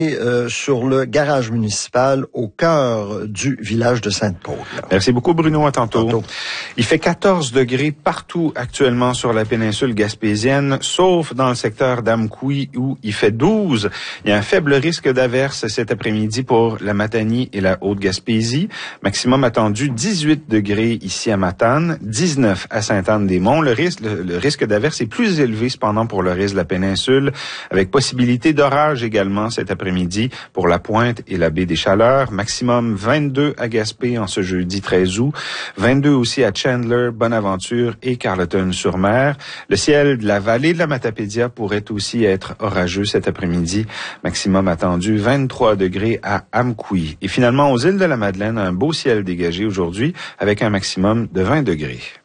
sur le garage municipal au cœur du village de Sainte-Paule. Merci beaucoup, Bruno. À tantôt. Il fait 14 degrés partout actuellement sur la péninsule gaspésienne, sauf dans le secteur d'Amqui où il fait 12. Il y a un faible risque d'averse cet après-midi pour la Matanie et la Haute-Gaspésie. Maximum attendu 18 degrés ici à Matane, 19 à Sainte-Anne-des-Monts. Le risque d'averse est plus élevé cependant pour le reste de la péninsule, avec possibilité d'orage également cet après-midi pour la Pointe et la baie des Chaleurs. Maximum 22 à Gaspé en ce jeudi 13 août. 22 aussi à Chandler, Bonaventure et Carleton-sur-Mer. Le ciel de la vallée de la Matapédia pourrait aussi être orageux cet après-midi. Maximum attendu 23 degrés à Amqui. Et finalement, aux îles de la Madeleine, un beau ciel dégagé aujourd'hui avec un maximum de 20 degrés.